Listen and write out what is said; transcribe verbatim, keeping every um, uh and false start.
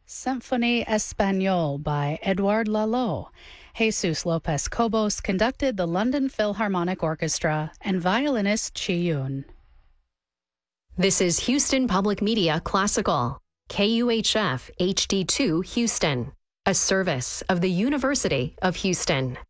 Symphonie Espagnole by Edouard Lalo. Jesus Lopez Cobos conducted the London Philharmonic Orchestra and violinist Chi Yun. This is Houston Public Media Classical, K U H F H D two Houston, a service of the University of Houston.